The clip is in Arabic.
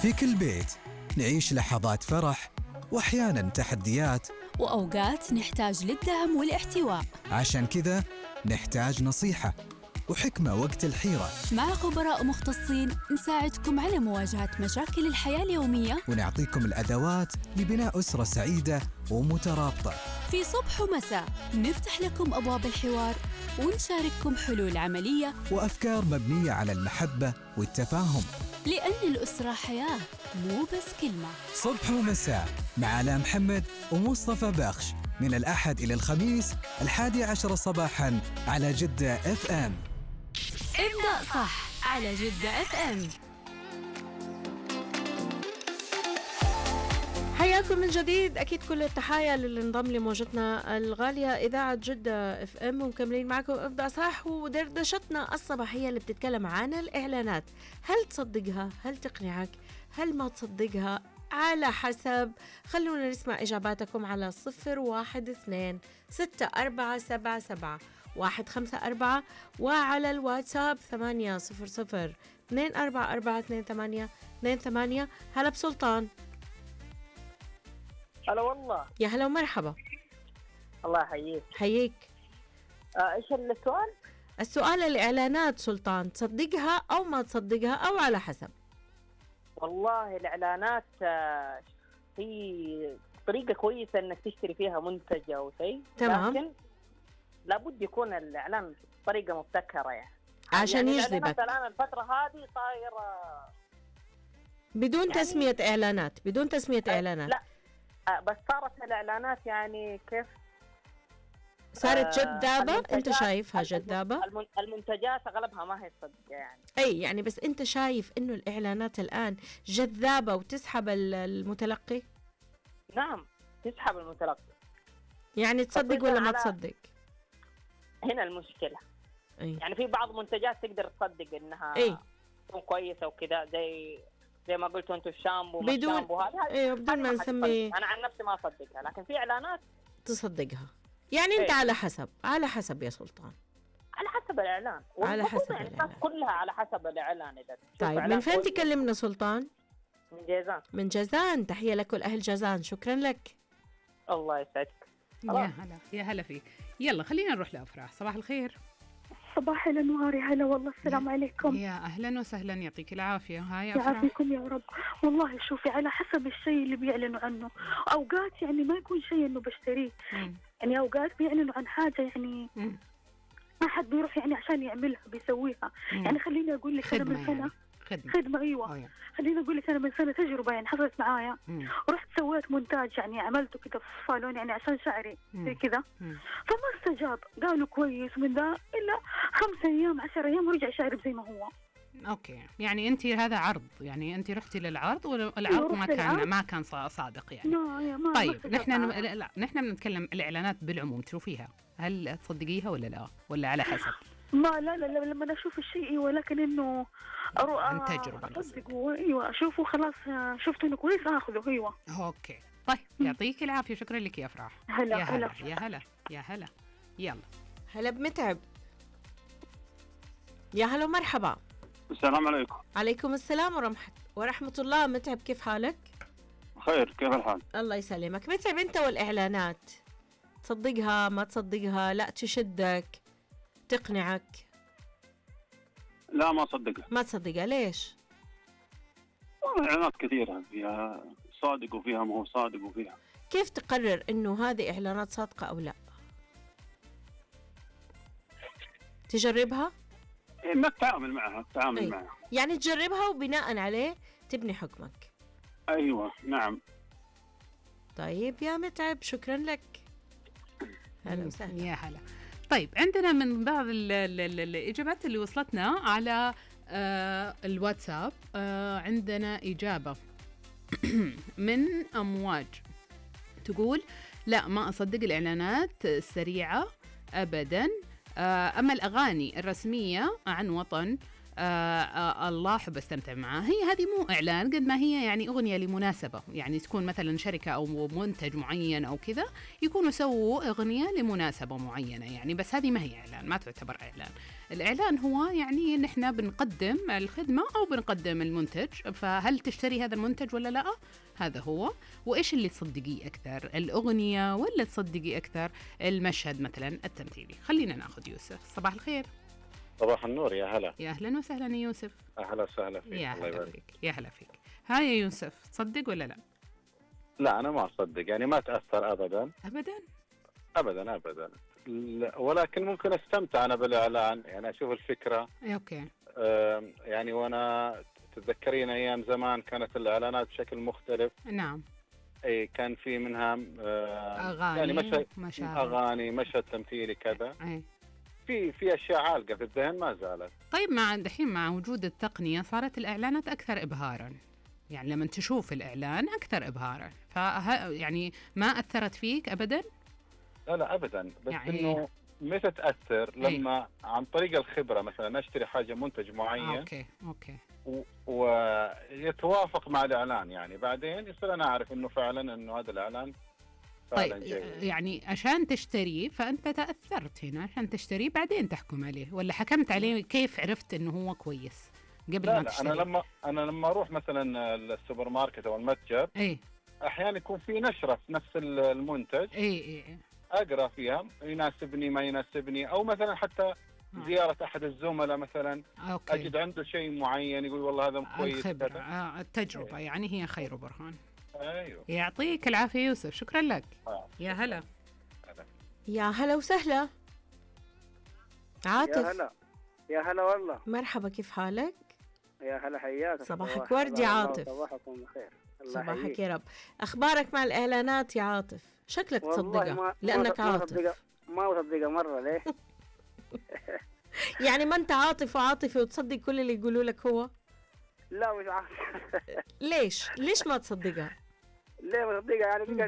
في كل بيت نعيش لحظات فرح وأحياناً تحديات، وأوقات نحتاج للدعم والاحتواء. عشان كذا نحتاج نصيحة وحكمة وقت الحيرة، مع خبراء مختصين نساعدكم على مواجهة مشاكل الحياة اليومية، ونعطيكم الأدوات لبناء أسرة سعيدة ومترابطة. في صبح ومساء نفتح لكم أبواب الحوار ونشارككم حلول عملية وأفكار مبنية على المحبة والتفاهم، لأن الأسرة حياة مو بس كلمة. صبح ومساء مع آلاء محمد ومصطفى بخش، من الأحد إلى الخميس 11 صباحاً على جدة FM. ابدأ صح على جدة FM. حياكم من جديد. أكيد كل التحايا للي انضم لموجتنا الغالية إذاعة جدة FM، ومكملين معكم ابدأ صح ودردشتنا الصباحية اللي بتتكلم عن الإعلانات. هل تصدقها؟ هل تقنعك؟ هل ما تصدقها؟ على حسب. خلونا نسمع إجاباتكم على 012-6477-154 وعلى الواتساب 800-244-2828. هلا بسلطان. هلا والله. يا هلا ومرحبا. الله يحييك. حييك. ايش السؤال؟ السؤال الإعلانات سلطان، تصدقها أو ما تصدقها أو على حسب؟ والله الإعلانات هي طريقة كويسة إنك تشتري فيها منتج أو شيء، تمام. لكن لابد يكون الإعلان بطريقة مبتكرة عشان يعني يجذبك. الآن الفترة هذه صايرة بدون تسمية إعلانات، بدون تسمية إعلانات. لا بس صارت الإعلانات يعني كيف صارت جذابة. أنت شايفها جذابة؟ المنتجات أغلبها ما هي صدقة يعني. أي يعني بس أنت شايف إنه الإعلانات الآن جذابة وتسحب المتلقي؟ نعم تسحب المتلقي. يعني تصدق ولا ما تصدق؟ هنا المشكلة. أي. يعني في بعض منتجات تقدر تصدق إنها تكون كويسة وكذا، زي ما قلتوا أنتوا الشامبو بدون بدون ما نسمي. أنا عن نفسي ما أصدقها، لكن في إعلانات تصدقها. يعني أنت على حسب يا سلطان. على حسب الإعلان. على حسب الإعلان كلها على حسب الإعلان. إذا طيب من فين تكلمنا سلطان؟ من جازان. من جازان. تحية لك ولأهل جازان. شكرا لك. الله يسعدك. يا هلا يا هلا فيك. يلا خلينا نروح لأفراح. صباح الخير. صباح الأنوار. هلا والله. السلام عليكم. يا أهلا وسهلا. يعطيك العافية. هاي أفراح. يعافيكم يا رب. والله شوفي على حسب الشيء اللي بيعلنوا عنه. أوقات يعني ما يكون شيء إنه بشتريه. يعني أوقات بيعلنوا عن حاجة يعني أحد بيروح يعني عشان يعملها بيسويها. يعني خليني أقول لك أنا من سنة خدمة أيوة. خليني أقول لك أنا من سنة تجربة يعني حصلت معايا. رحت سويت مونتاج يعني عملته كده في الصالون يعني عشان شعري زي كده، فما استجاب. قالوا كويس من ذا إلا 5 أيام 10 أيام ورجع شعري زي ما هو. اوكي يعني انت هذا عرض، يعني انت رحتي للعرض والعرض ما كان صادق يعني. ما طيب نحن بنتكلم الاعلانات بالعموم تشوفيها، هل تصدقيها ولا لا ولا على حسب؟ لا لما اشوف الشيء ولكن انه اروح عن تجربه اصدقه. ايوه اشوفه خلاص شفته انه كويس اخذه. ايوه اوكي طيب يعطيك العافيه. شكرا لك يا افراح. هلا يا هلا يا هلا يا هلا. يلا هلا بمتعب. يا هلا ومرحبا. السلام عليكم. عليكم السلام ورحمة الله. متعب كيف حالك؟ خير كيف الحال؟ الله يسلمك. متعب انت والإعلانات تصدقها ما تصدقها؟ لا تشدك تقنعك؟ لا ما أصدقها. ما تصدقها ليش؟ والله إعلانات كثيرة فيها صادق وفيها ما هو صادق وفيها. كيف تقرر إنه هذه إعلانات صادقة أو لا؟ تجربها؟ إنك تتعامل معها معها. يعني تجربها وبناء عليه تبني حكمك. أيوة نعم. طيب يا متعب شكرا لك. هلا وسهلا. يا هلا. طيب عندنا من بعض الإجابات اللي وصلتنا على الواتساب. عندنا إجابة من أمواج تقول لا ما أصدق الإعلانات السريعة أبدا. أما الأغاني الرسمية عن وطن الله أحب أستمتع معاه. هي هذه مو إعلان قد ما هي يعني أغنية لمناسبة، يعني تكون مثلا شركة أو منتج معين أو كذا يكونوا سووا أغنية لمناسبة معينة يعني، بس هذه ما هي إعلان، ما تعتبر إعلان. الإعلان هو يعني نحن بنقدم الخدمة أو بنقدم المنتج، فهل تشتري هذا المنتج ولا لا؟ هذا هو. وإيش اللي تصدقيه أكثر، الأغنية ولا تصدقي أكثر المشهد مثلا التمثيلي؟ خلينا ناخذ يوسف. صباح الخير. صباح النور، يا هلا. يا أهلا وسهلا يا يوسف. أهلا وسهلا فيك. يا هلا فيك. يا هلا فيك. هاي يا يوسف، تصدق ولا لا؟ لا أنا ما أصدق، يعني ما تأثر أبدا أبدا أبدا أبدا، ولكن ممكن أستمتع أنا بالإعلان، يعني أشوف الفكرة. أوكي. يعني وأنا تتذكرين أيام زمان كانت الإعلانات بشكل مختلف. نعم. أي كان في منها أغاني، يعني مشاهد، أغاني، مشهد تمثيلي كذا. أي. في أشياء عالقة في الذهن ما زالت. طيب مع دحين مع وجود التقنية صارت الإعلانات أكثر إبهاراً، يعني لما تشوف الإعلان أكثر إبهاراً، يعني ما أثرت فيك أبداً؟ لا أبدا، بس يعني إنه متى تأثر لما عن طريق الخبرة مثلا أشتري حاجة منتج معين. أوكي. ويتوافق مع الإعلان، يعني بعدين يصير أنا أعرف إنه فعلا إنه هذا الإعلان فعلا طيب جيد. يعني عشان تشتريه فأنت تأثرت هنا، عشان تشتريه بعدين تحكم عليه، ولا حكمت عليه كيف عرفت إنه هو كويس قبل ما تشتري؟ أنا لما أروح مثلا السوبر ماركت أو المتجر، أحيانا يكون في نشرة في نفس المنتج، أقرأ فيها يناسبني ما يناسبني، أو مثلا حتى زيارة أحد الزملاء مثلا، أجد عنده شيء معين يقول والله هذا كويس. التجربة يعني هي خير برهان. أيوه. يعطيك العافية يوسف، شكرا لك. يا هلا. يا هلا وسهلا. عاطف. يا هلا. يا هلا والله. مرحبا، كيف حالك؟ يا هلا، حياك. صباحك ورد يا عاطف. صباحكم بخير. صباحك يا رب. أخبارك مع الإعلانات يا عاطف؟ شكلك تصدقها لأنك عاطف. ما أصدقها مرة. ليه؟ يعني ما أنت عاطف وعاطفي وتصدق كل اللي يقولوا لك هو؟ لا مش عارف. ليش ما تصدقها؟ ليه ما تصدقها يعني؟